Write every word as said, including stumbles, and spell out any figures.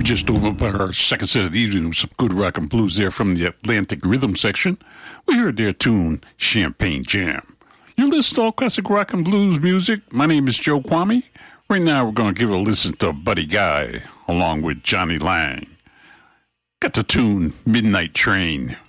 just opened up our second set of the evening with some good rock and blues there from the Atlantic Rhythm section. We heard their tune, Champagne Jam. You're listening to all classic rock and blues music. My name is Joe Kwame. Right now we're going to give a listen to Buddy Guy along with Johnny Lang. Got the tune Midnight Train.